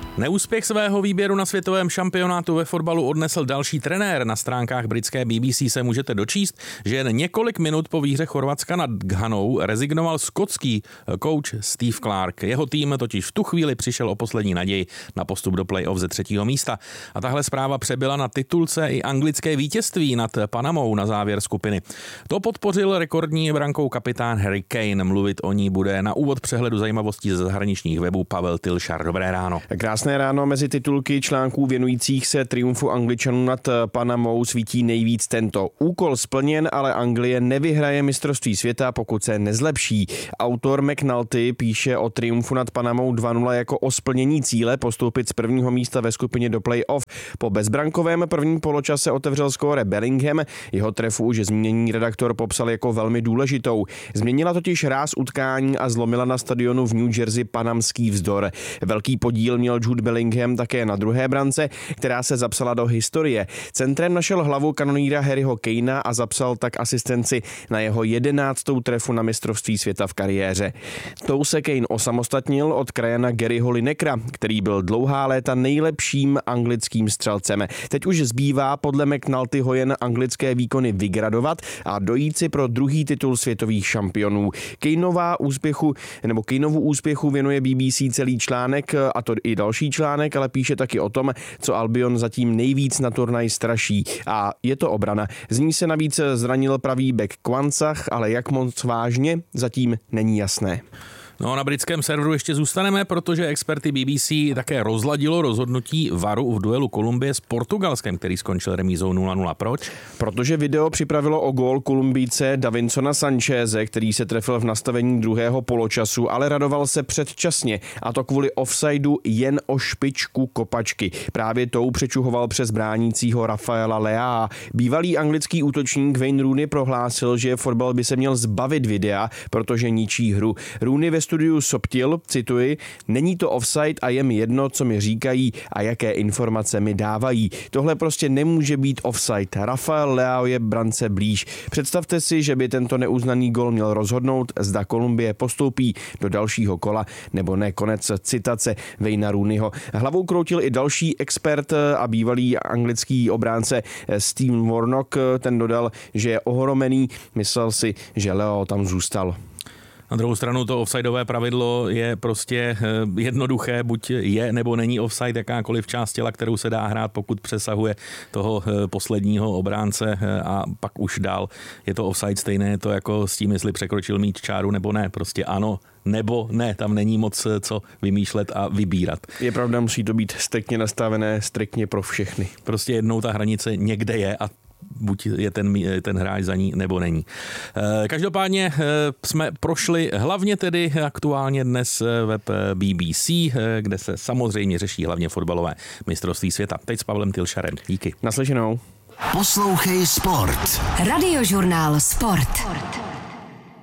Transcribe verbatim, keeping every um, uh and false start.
Neúspěch svého výběru na světovém šampionátu ve fotbalu odnesl další trenér. Na stránkách britské B B C se můžete dočíst, že jen několik minut po výhře Chorvatska nad Ghanou rezignoval skotský coach Steve Clarke. Jeho tým totiž v tu chvíli přišel o poslední naději na postup do play-off ze třetího místa. A tahle zpráva přebyla na titulce i anglické vítězství nad Panamou na závěr skupiny. To podpořil rekordní brankou kapitán Harry Kane. Mluvit o ní bude na úvod přehledu zajímavostí ze zahraničních webů Pavel Tilšar. Dobré ráno. Krásné ráno. Mezi titulky článků věnujících se triumfu Angličanů nad Panamou svítí nejvíc tento. Úkol splněn, ale Anglie nevyhraje mistrovství světa, pokud se nezlepší. Autor McNulty píše o triumfu nad Panamou dva nula jako o splnění cíle postoupit z prvního místa ve skupině do play-off. Po bezbrankovém prvním poločase otevřel skóre Bellingham. Jeho trefu už zmíněný redaktor popsal jako velmi důležitou. Změnila totiž ráz utkání a zlomila na stadionu v New Jersey panamský vzdor. Velký podíl měl Jude Bellingham také na druhé brance, která se zapsala do historie. Centrem našel hlavu kanoníra Harryho Kanea a zapsal tak asistenci na jeho jedenáctou trefu na mistrovství světa v kariéře. Tou se Kane osamostatnil od krajana Garyho Linekera, který byl dlouhá léta nejlepším anglickým střelcem. Teď už zbývá podle McNultyho jen anglické výkony vygradovat a dojít si pro druhý titul světových šampionů. Kaneová úspěchu, nebo Kaneovu úspěchu věnuje B B C celý článek, a to i další článek, ale píše taky o tom, co Albion zatím nejvíc na turnaj straší. A je to obrana. Z ní se navíc zranil pravý back Kvansach, ale jak moc vážně, zatím není jasné. No, na britském serveru ještě zůstaneme, protože experty B B C také rozladilo rozhodnutí V A R u v duelu Kolumbie s Portugalskem, který skončil remízou nula nula. Proč? Protože video připravilo o gól Kolumbijce Davinsona Sancheze, který se trefil v nastavení druhého poločasu, ale radoval se předčasně, a to kvůli offsideu jen o špičku kopačky. Právě tou přečuhoval přes bránícího Rafaela Leaa. Bývalý anglický útočník Wayne Rooney prohlásil, že fotbal by se měl zbavit videa, protože ničí hru. Rooney ve studiu soptil, cituji, není to offside a je mi jedno, co mi říkají a jaké informace mi dávají. Tohle prostě nemůže být offside. Rafael Leao je brance blíž. Představte si, že by tento neuznaný gol měl rozhodnout, zda Kolumbie postoupí do dalšího kola nebo ne. Konec citace Wayna Rooneyho. Hlavou kroutil i další expert a bývalý anglický obránce Steve Warnock. Ten dodal, že je ohromený, myslel si, že Leo tam zůstal. Na druhou stranu to offsideové pravidlo je prostě jednoduché, buď je nebo není offside jakákoliv část těla, kterou se dá hrát, pokud přesahuje toho posledního obránce a pak už dál je to offside. Stejné je to jako s tím, jestli překročil míč čáru nebo ne. Prostě ano nebo ne, tam není moc co vymýšlet a vybírat. Je pravda, musí to být striktně nastavené, striktně pro všechny. Prostě jednou ta hranice někde je a buď je ten, ten hráč za ní, nebo není. Každopádně jsme prošli hlavně tedy aktuálně dnes web B B C, kde se samozřejmě řeší hlavně fotbalové mistrovství světa. Teď s Pavlem Tilšarem. Díky. Naslyšenou. Poslouchej Sport. Radiožurnál Sport.